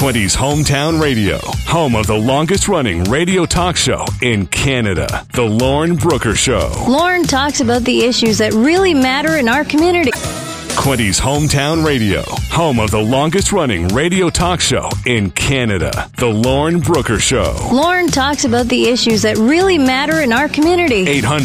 Quinty's Hometown Radio, home of the longest-running radio talk show in Canada, The Lauren Brooker Show. Lauren talks about the issues that really matter in our community. Quinty's Hometown Radio, home of the longest-running radio talk show in Canada, The Lauren Brooker Show. Lauren talks about the issues that really matter in our community. 800